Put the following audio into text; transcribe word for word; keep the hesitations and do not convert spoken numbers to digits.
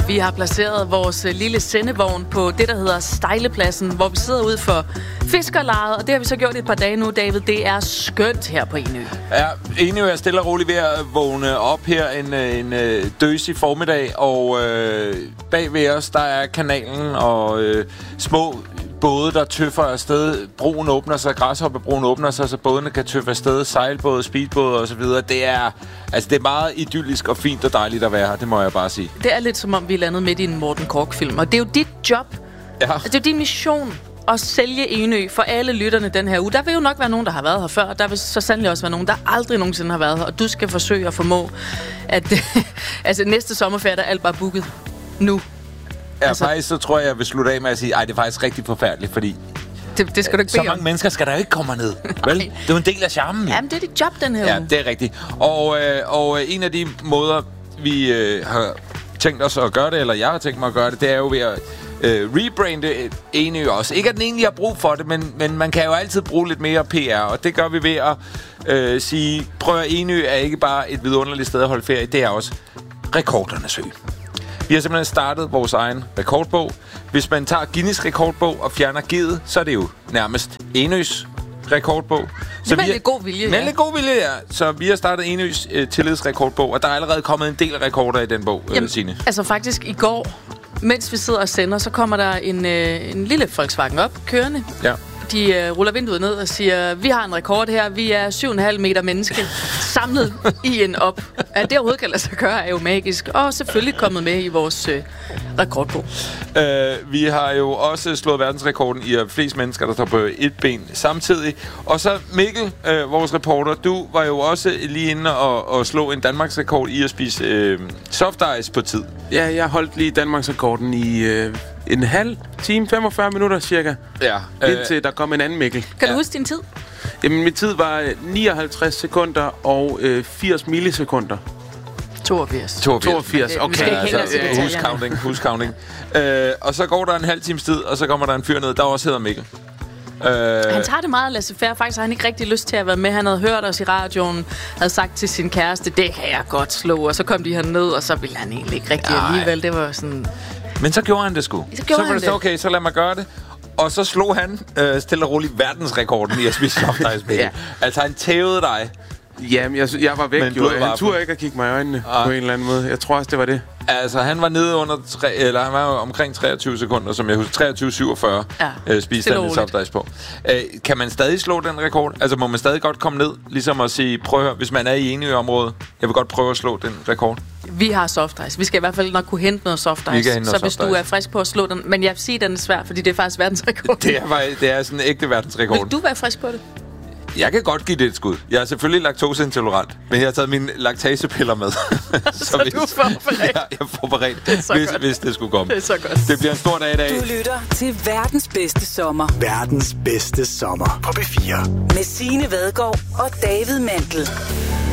Vi har placeret vores lille sendevogn på det, der hedder Stejlepladsen, hvor vi sidder ude for fiskerlejet, og det har vi så gjort et par dage nu, David. Det er skønt her på Enø. Ja, Enø er stille og roligt ved at vågne op her en, en, en døsig formiddag, og øh, bag ved os, der er kanalen og øh, små både, der tøffer afsted. Broen åbner sig, græshoppebroen åbner sig, så bådene kan tøffe afsted, sejlbåde, speedbåde og så videre. Det er, altså, det er meget idyllisk og fint og dejligt at være her, det må jeg bare sige. Det er lidt som om, vi er landet midt i en Morten Korch-film, og det er jo dit job. Ja. Altså, det er jo din mission at sælge Enø for alle lytterne den her uge. Der vil jo nok være nogen, der har været her før, og der vil så sandelig også være nogen, der aldrig nogensinde har været her, og du skal forsøge at formå, at altså, næste sommerferie, der er alt bare booket nu. Ja, altså, faktisk så tror jeg, jeg vil slutte af med at sige, ej, det er faktisk rigtig forfærdeligt, fordi det, det skal du ikke så bede mange om. mennesker skal der jo ikke komme ned. Vel? Det er jo en del af charmen. Jamen, det er dit job den her Ja, uge. det er rigtigt. Og, øh, og en af de måder, vi øh, har tænkt os at gøre det, eller jeg har tænkt mig at gøre det, det er jo ved at øh, rebrande Enø også. Ikke at den egentlig har brug for det, men, men man kan jo altid bruge lidt mere P R, og det gør vi ved at øh, sige, prøv at Enø er ikke bare et vidunderligt sted at holde ferie, det er også rekordernes ø. Vi har simpelthen startet vores egen rekordbog. Hvis man tager Guinness rekordbog og fjerner G'et, så er det jo nærmest Enøs rekordbog. Så med lidt god vilje, Med ja. lidt god vilje, ja. Så vi har startet Enøs øh, tillidsrekordbog, og der er allerede kommet en del rekorder i den bog, øh, Jamen, Signe. altså faktisk i går, mens vi sidder og sender, så kommer der en, øh, en lille Volkswagen op, kørende. Ja. De øh, ruller vinduet ned og siger, vi har en rekord her, vi er syv komma fem meter menneske samlet i en op. At det overhovedet kan lade sig gøre, er jo magisk, og selvfølgelig kommet med i vores øh, rekordbog. Uh, vi har jo også slået verdensrekorden i at flest mennesker, der står på et ben samtidig. Og så Mikkel, uh, vores reporter, du var jo også lige inde og, og slå en Danmarks rekord i at spise uh, soft ice på tid. Ja, jeg holdt lige Danmarks rekorden i øh, en halv time, femogfyrre minutter cirka. Ja. Indtil der kom en anden Mikkel. Kan Ja. du huske din tid? Jamen, min tid var nioghalvtreds sekunder og øh, firs millisekunder. toogfirs. toogfirs, Vi okay. skal ikke hænge os i Altså, detaljerne. huscounting, huscounting. Uh, og så går der en halv times tid, og så kommer der en fyr ned, der også hedder Mikkel. Uh, Han tager det meget laissez-faire. Faktisk har han ikke rigtig lyst til at være med. Han havde hørt os i radioen, havde sagt til sin kæreste, det kan jeg godt slå. Og så kom de herned, og så ville han egentlig ikke rigtig Ej. alligevel. Det var sådan... Men så gjorde han det sgu. Så gjorde så var han det så, det. okay, så lad mig gøre det. Og så slog han øh, stille og roligt verdensrekorden i at spise soft ice, Mikkel. Ja. Altså, han tævede dig. Jamen, jeg, jeg var væk Men jo. blodet var Han turde ikke at kigge mig i øjnene Ah. på en eller anden måde. Jeg tror også, det var det. Altså, han var nede under... Tre, eller han var jo omkring treogtyve sekunder, som jeg husker. treogtyve syvogfyrre Ja, øh, spiste stille han og soft ice på. Øh, kan man stadig slå den rekord? Altså, må man stadig godt komme ned? Ligesom at sige, prøv at høre, hvis man er i Enø-området, jeg vil godt prøve at slå den rekord. Vi har soft ice. Vi skal i hvert fald nok kunne hente noget soft Vi ice. kan hente Så noget hvis soft du ice. er frisk på at slå den... Men jeg vil sige, at den er svær, fordi det er faktisk verdensrekord. Det er, faktisk, det er sådan en ægte verdensrekord. Vil du være frisk på det? Jeg kan godt give det et skud. Jeg er selvfølgelig laktoseintolerant, men jeg har taget mine laktasepiller med. så Så du er forberedt. Ja, jeg er forberedt, Det er så hvis, godt. hvis det skulle komme. Det er så godt. Det bliver en stor dag i dag. Du lytter til verdens bedste sommer. Verdens bedste sommer på B fire. Med Signe Vadgaard og David Mandel.